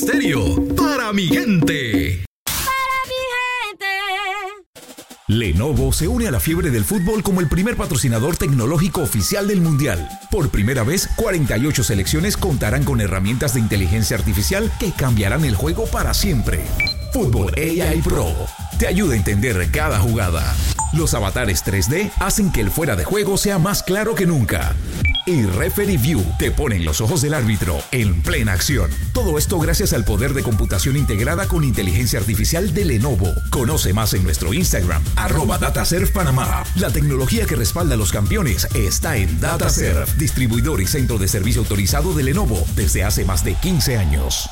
Estéreo, para mi gente. Lenovo se une a la fiebre del fútbol como el primer patrocinador tecnológico oficial del Mundial. Por primera vez, 48 selecciones contarán con herramientas de inteligencia artificial que cambiarán el juego para siempre. Fútbol AI Pro te ayuda a entender cada jugada. Los avatares 3D hacen que el fuera de juego sea más claro que nunca. Y Referee View te pone en los ojos del árbitro en plena acción. Todo esto gracias al poder de computación integrada con inteligencia artificial de Lenovo. Conoce más en nuestro Instagram, @DataServPanamá. La tecnología que respalda a los campeones está en DataServ, distribuidor y centro de servicio autorizado de Lenovo desde hace más de 15 años.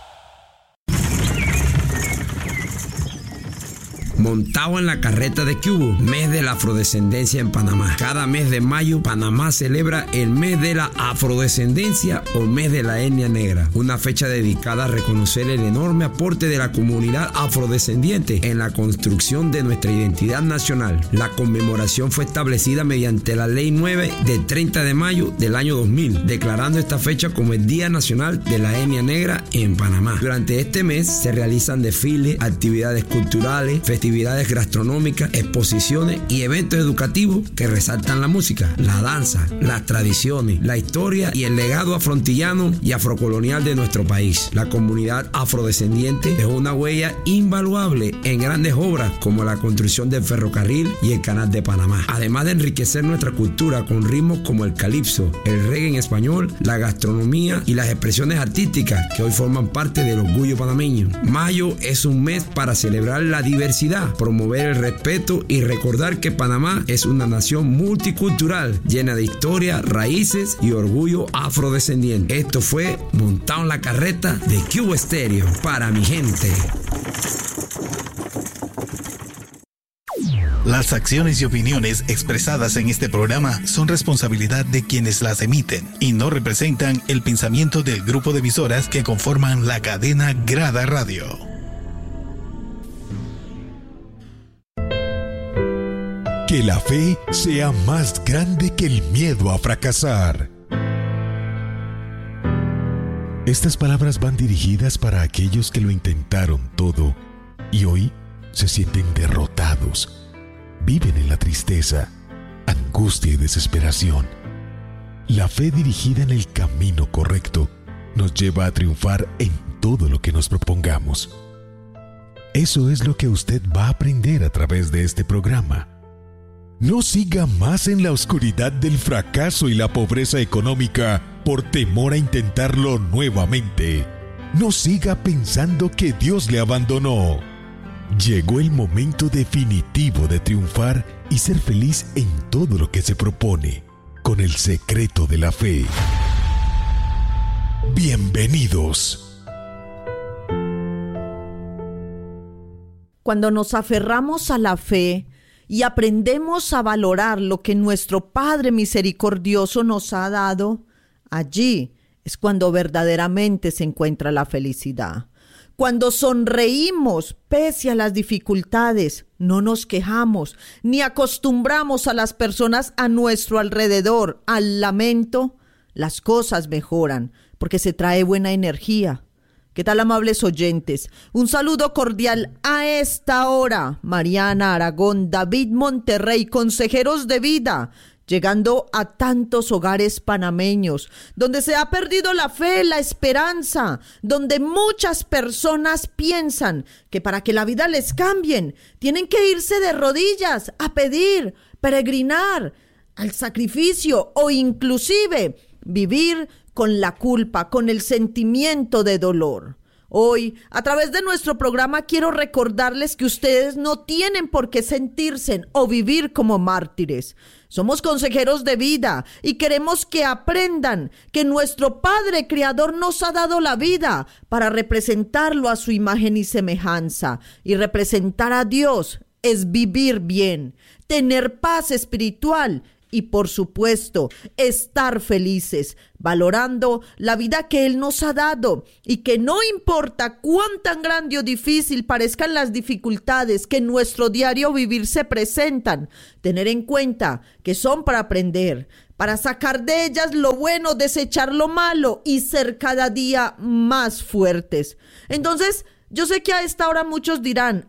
Montado en la carreta de Cubo, mes de la afrodescendencia en Panamá. Cada mes de mayo, Panamá celebra el mes de la afrodescendencia o mes de la etnia negra, una fecha dedicada a reconocer el enorme aporte de la comunidad afrodescendiente en la construcción de nuestra identidad nacional. La conmemoración fue establecida mediante la Ley 9 del 30 de mayo del año 2000, declarando esta fecha como el Día Nacional de la Etnia Negra en Panamá. Durante este mes se realizan desfiles, actividades culturales, festividades gastronómicas, exposiciones y eventos educativos que resaltan la música, la danza, las tradiciones, la historia y el legado afrontillano y afrocolonial de nuestro país. La comunidad afrodescendiente dejó una huella invaluable en grandes obras como la construcción del ferrocarril y el canal de Panamá, además de enriquecer nuestra cultura con ritmos como el calipso, el reggae en español, la gastronomía y las expresiones artísticas que hoy forman parte del orgullo panameño. Mayo es un mes para celebrar la diversidad, promover el respeto y recordar que Panamá es una nación multicultural, llena de historia, raíces y orgullo afrodescendiente. Esto fue Montado en la Carreta de Cubo Estéreo, para mi gente. Las acciones y opiniones expresadas en este programa son responsabilidad de quienes las emiten y no representan el pensamiento del grupo de emisoras que conforman la cadena Grada Radio. Que la fe sea más grande que el miedo a fracasar. Estas palabras van dirigidas para aquellos que lo intentaron todo y hoy se sienten derrotados. Viven en la tristeza, angustia y desesperación. La fe dirigida en el camino correcto nos lleva a triunfar en todo lo que nos propongamos. Eso es lo que usted va a aprender a través de este programa. No siga más en la oscuridad del fracaso y la pobreza económica por temor a intentarlo nuevamente. No siga pensando que Dios le abandonó. Llegó el momento definitivo de triunfar y ser feliz en todo lo que se propone, con el secreto de la fe. Bienvenidos. Cuando nos aferramos a la fe y aprendemos a valorar lo que nuestro Padre misericordioso nos ha dado, allí es cuando verdaderamente se encuentra la felicidad. Cuando sonreímos pese a las dificultades, no nos quejamos ni acostumbramos a las personas a nuestro alrededor al lamento, las cosas mejoran porque se trae buena energía. ¿Qué tal, amables oyentes? Un saludo cordial a esta hora. Mariana Aragón, David Monterrey, consejeros de vida, llegando a tantos hogares panameños, donde se ha perdido la fe, la esperanza, donde muchas personas piensan que para que la vida les cambien, tienen que irse de rodillas a pedir, peregrinar al sacrificio o inclusive vivir con la culpa, con el sentimiento de dolor. Hoy, a través de nuestro programa, quiero recordarles que ustedes no tienen por qué sentirse o vivir como mártires. Somos consejeros de vida y queremos que aprendan que nuestro Padre Creador nos ha dado la vida para representarlo a su imagen y semejanza. Y representar a Dios es vivir bien, tener paz espiritual y, por supuesto, estar felices, valorando la vida que Él nos ha dado y que no importa cuán tan grande o difícil parezcan las dificultades que en nuestro diario vivir se presentan, tener en cuenta que son para aprender, para sacar de ellas lo bueno, desechar lo malo y ser cada día más fuertes. Entonces, yo sé que a esta hora muchos dirán,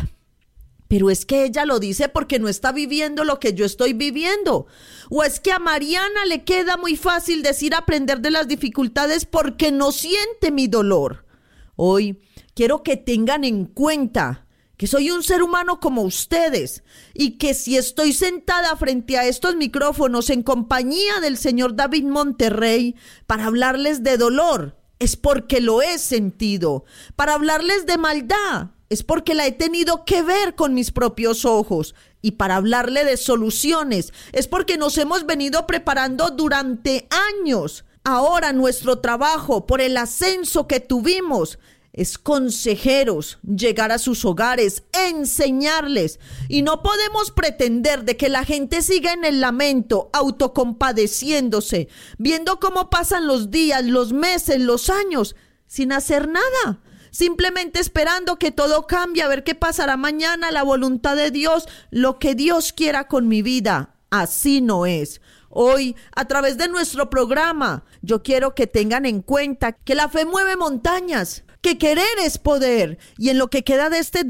pero es que ella lo dice porque no está viviendo lo que yo estoy viviendo. O es que a Mariana le queda muy fácil decir aprender de las dificultades porque no siente mi dolor. Hoy quiero que tengan en cuenta que soy un ser humano como ustedes y que si estoy sentada frente a estos micrófonos en compañía del señor David Monterrey para hablarles de dolor, es porque lo he sentido. Para hablarles de maldad, es porque la he tenido que ver con mis propios ojos. Y para hablarle de soluciones, es porque nos hemos venido preparando durante años. Ahora nuestro trabajo, por el ascenso que tuvimos, es consejeros, llegar a sus hogares, enseñarles. Y no podemos pretender de que la gente siga en el lamento, autocompadeciéndose, viendo cómo pasan los días, los meses, los años, sin hacer nada. Simplemente esperando que todo cambie, a ver qué pasará mañana, la voluntad de Dios, lo que Dios quiera con mi vida. Así no es. Hoy, a través de nuestro programa, yo quiero que tengan en cuenta que la fe mueve montañas, que querer es poder. Y en lo que queda de este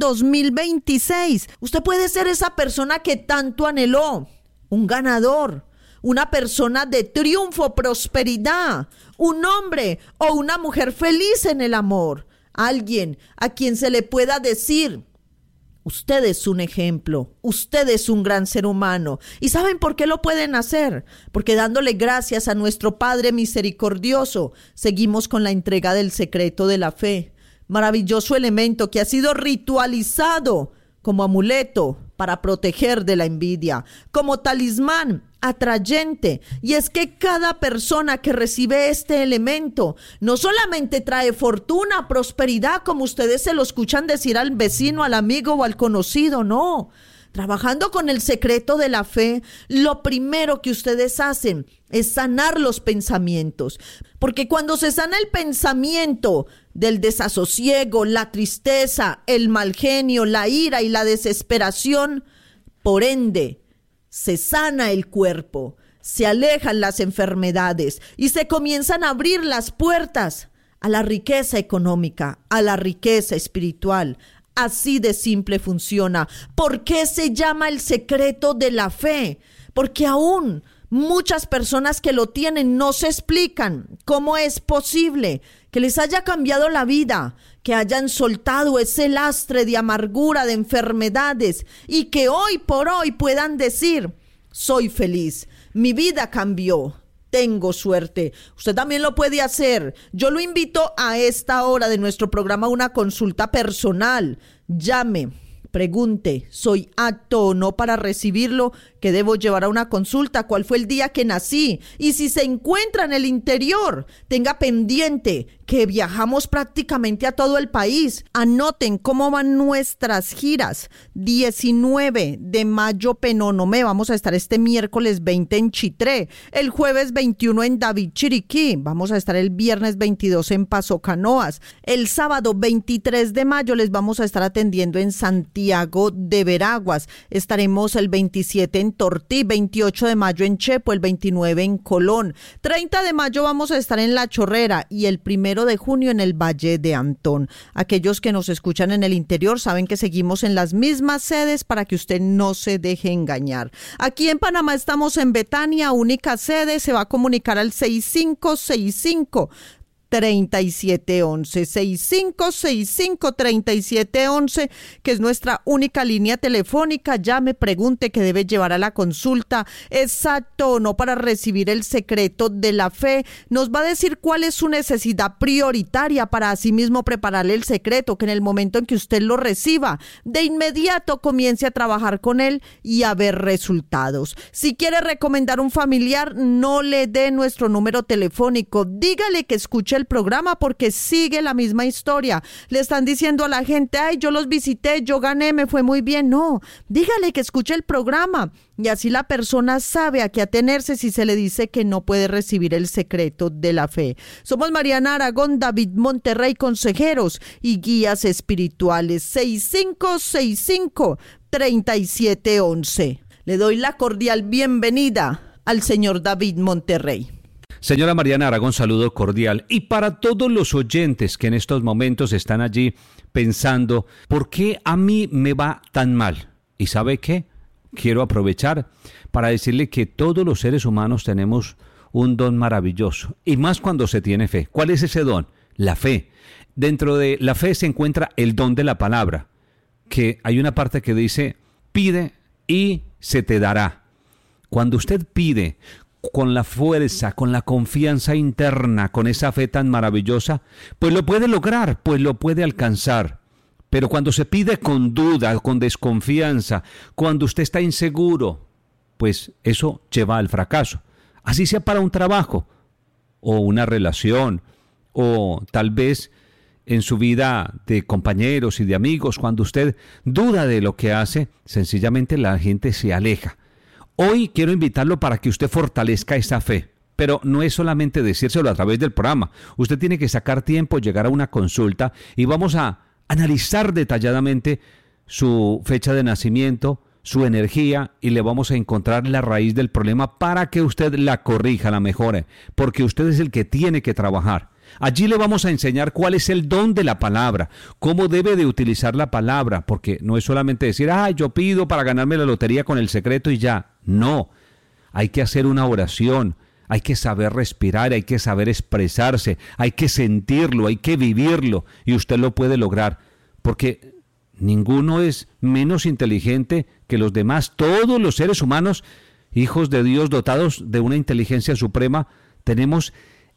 2026, usted puede ser esa persona que tanto anheló, un ganador, una persona de triunfo, prosperidad, un hombre o una mujer feliz en el amor. Alguien a quien se le pueda decir, usted es un ejemplo, usted es un gran ser humano. ¿Y saben por qué lo pueden hacer? Porque dándole gracias a nuestro Padre misericordioso, seguimos con la entrega del secreto de la fe. Maravilloso elemento que ha sido ritualizado como amuleto para proteger de la envidia, como talismán atrayente. Y es que cada persona que recibe este elemento no solamente trae fortuna, prosperidad, como ustedes se lo escuchan decir al vecino, al amigo o al conocido, no. Trabajando con el secreto de la fe, lo primero que ustedes hacen es sanar los pensamientos. Porque cuando se sana el pensamiento del desasosiego, la tristeza, el mal genio, la ira y la desesperación, por ende, se sana el cuerpo, se alejan las enfermedades y se comienzan a abrir las puertas a la riqueza económica, a la riqueza espiritual. Así de simple funciona. ¿Por qué se llama el secreto de la fe? Porque aún muchas personas que lo tienen no se explican cómo es posible que les haya cambiado la vida, que hayan soltado ese lastre de amargura, de enfermedades y que hoy por hoy puedan decir, soy feliz, mi vida cambió. Tengo suerte. Usted también lo puede hacer. Yo lo invito a esta hora de nuestro programa a una consulta personal. Llame, pregunte, ¿soy apto o no para recibirlo? ¿Qué debo llevar a una consulta? ¿Cuál fue el día que nací? Y si se encuentra en el interior, tenga pendiente que viajamos prácticamente a todo el país. Anoten cómo van nuestras giras. 19 de mayo, Penonomé. Vamos a estar este miércoles 20 en Chitré. El jueves 21 en David, Chiriquí. Vamos a estar el viernes 22 en Paso Canoas. El sábado 23 de mayo les vamos a estar atendiendo en Santiago de Veraguas. Estaremos el 27 en Tortí, 28 de mayo en Chepo, el 29 en Colón. 30 de mayo vamos a estar en La Chorrera y el 1 de junio en el Valle de Antón. Aquellos que nos escuchan en el interior saben que seguimos en las mismas sedes para que usted no se deje engañar. Aquí en Panamá estamos en Betania, única sede, se va a comunicar al 6565-3711, 6565-3711, que es nuestra única línea telefónica. Llame, pregunte qué debe llevar a la consulta, exacto o no para recibir el secreto de la fe. Nos va a decir cuál es su necesidad prioritaria para asimismo prepararle el secreto, que en el momento en que usted lo reciba, de inmediato comience a trabajar con él y a ver resultados. Si quiere recomendar un familiar, no le dé nuestro número telefónico, dígale que escuche el programa porque sigue la misma historia. Le están diciendo a la gente, ay, yo los visité, yo gané, me fue muy bien. No, dígale que escuche el programa y así la persona sabe a qué atenerse si se le dice que no puede recibir el secreto de la fe. Somos Mariana Aragón, David Monterrey, consejeros y guías espirituales. 6565-3711. Le doy la cordial bienvenida al señor David Monterrey. Señora Mariana Aragón, saludo cordial. Y para todos los oyentes que en estos momentos están allí pensando, ¿por qué a mí me va tan mal? ¿Y sabe qué? Quiero aprovechar para decirle que todos los seres humanos tenemos un don maravilloso, y más cuando se tiene fe. ¿Cuál es ese don? La fe. Dentro de la fe se encuentra el don de la palabra, que hay una parte que dice, pide y se te dará. Cuando usted pide con la fuerza, con la confianza interna, con esa fe tan maravillosa, pues lo puede lograr, pues lo puede alcanzar. Pero cuando se pide con duda, con desconfianza, cuando usted está inseguro, pues eso lleva al fracaso. Así sea para un trabajo, o una relación, o tal vez en su vida de compañeros y de amigos, cuando usted duda de lo que hace, sencillamente la gente se aleja. Hoy quiero invitarlo para que usted fortalezca esa fe, pero no es solamente decírselo a través del programa. Usted tiene que sacar tiempo, llegar a una consulta y vamos a analizar detalladamente su fecha de nacimiento, su energía, y le vamos a encontrar la raíz del problema para que usted la corrija, la mejore, porque usted es el que tiene que trabajar. Allí le vamos a enseñar cuál es el don de la palabra, cómo debe de utilizar la palabra, porque no es solamente decir, yo pido para ganarme la lotería con el secreto y ya. No, hay que hacer una oración, hay que saber respirar, hay que saber expresarse, hay que sentirlo, hay que vivirlo, y usted lo puede lograr, porque ninguno es menos inteligente que los demás. Todos los seres humanos, hijos de Dios, dotados de una inteligencia suprema, tenemos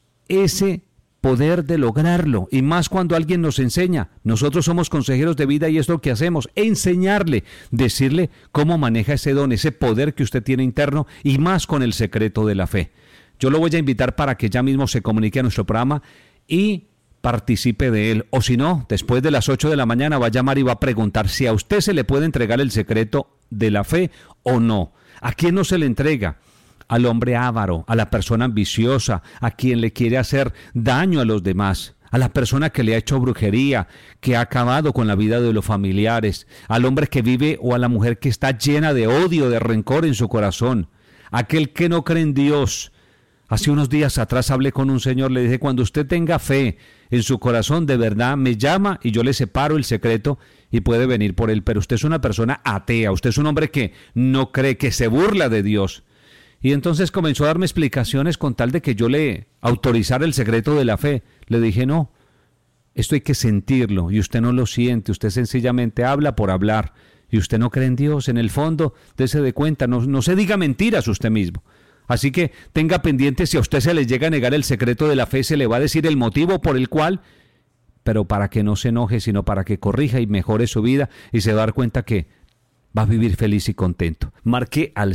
ese poder de lograrlo, y más cuando alguien nos enseña. Nosotros somos consejeros de vida y es lo que hacemos, enseñarle, decirle cómo maneja ese don, ese poder que usted tiene interno, y más con el secreto de la fe. Yo lo voy a invitar para que ya mismo se comunique a nuestro programa y participe de él, o si no, después de las 8 de la mañana va a llamar y va a preguntar si a usted se le puede entregar el secreto de la fe o no. ¿A quién no se le entrega? Al hombre avaro, a la persona ambiciosa, a quien le quiere hacer daño a los demás, a la persona que le ha hecho brujería, que ha acabado con la vida de los familiares, al hombre que vive o a la mujer que está llena de odio, de rencor en su corazón, aquel que no cree en Dios. Hace unos días atrás hablé con un señor, le dije, cuando usted tenga fe en su corazón, de verdad, me llama y yo le separo el secreto y puede venir por él. Pero usted es una persona atea, usted es un hombre que no cree, que se burla de Dios. Y entonces comenzó a darme explicaciones con tal de que yo le autorizara el secreto de la fe. Le dije, no, esto hay que sentirlo, y usted no lo siente, usted sencillamente habla por hablar, y usted no cree en Dios. En el fondo, dése de cuenta, no se diga mentiras usted mismo. Así que tenga pendiente, si a usted se le llega a negar el secreto de la fe, se le va a decir el motivo por el cual, pero para que no se enoje, sino para que corrija y mejore su vida, y se va a dar cuenta que va a vivir feliz y contento. Marque al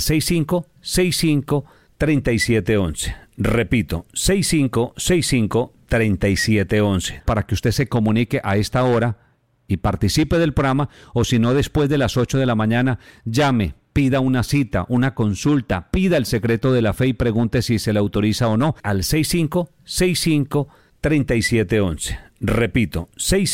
6565-3711. Repito, 6565-3711, para que usted se comunique a esta hora y participe del programa, o si no, después de las 8 de la mañana, llame, pida una cita, una consulta, pida el secreto de la fe y pregunte si se le autoriza o no al 6565-3711. Repito,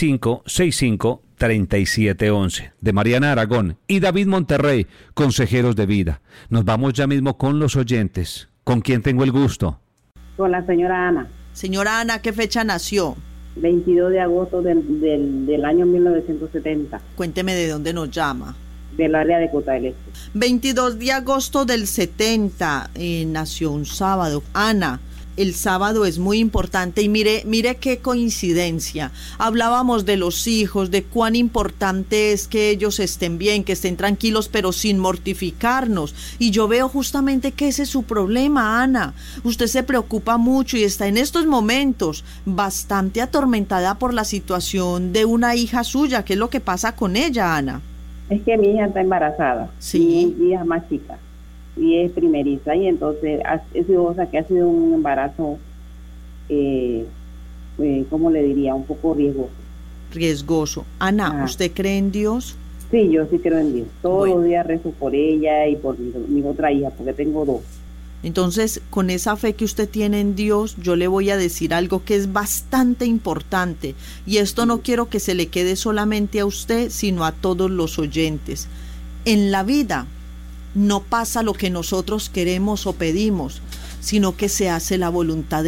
6565-3711. De Mariana Aragón y David Monterrey, consejeros de vida. Nos vamos ya mismo con los oyentes. ¿Con quién tengo el gusto? Con la señora Ana. Señora Ana, ¿qué fecha nació? 22 de agosto del año 1970. Cuénteme de dónde nos llama. Del área de Cota del Este. 22 de agosto del 70, nació un sábado. Ana, el sábado es muy importante, y mire qué coincidencia. Hablábamos de los hijos, de cuán importante es que ellos estén bien, que estén tranquilos, pero sin mortificarnos. Y yo veo justamente que ese es su problema, Ana. Usted se preocupa mucho y está en estos momentos bastante atormentada por la situación de una hija suya. ¿Qué es lo que pasa con ella, Ana? Es que mi hija está embarazada. Sí. Mi hija es más chica y es primeriza, y entonces ha sido un embarazo, ¿cómo le diría? Un poco riesgoso. Riesgoso. Ana, ¿usted cree en Dios? Sí, yo sí creo en Dios. Todos los días rezo por ella y por mi otra hija, porque tengo dos. Entonces, con esa fe que usted tiene en Dios, yo le voy a decir algo que es bastante importante, y esto no quiero que se le quede solamente a usted, sino a todos los oyentes. En la vida no pasa lo que nosotros queremos o pedimos, sino que se hace la voluntad de